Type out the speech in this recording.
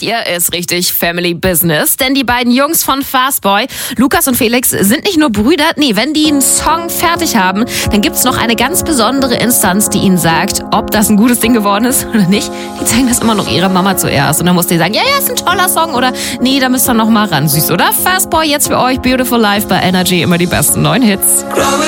hier ist richtig Family Business, denn die beiden Jungs von Fastboy, Lukas und Felix, sind nicht nur Brüder, nee, wenn die einen Song fertig haben, dann gibt's noch eine ganz besondere Instanz, die ihnen sagt, ob das ein gutes Ding geworden ist oder nicht. Die zeigen das immer noch ihrer Mama zuerst und dann muss die sagen, ja, ist ein toller Song oder nee, da müsst ihr noch mal ran. Süß, oder? Fastboy jetzt für euch, Beautiful Life bei Energy, immer die besten neuen Hits.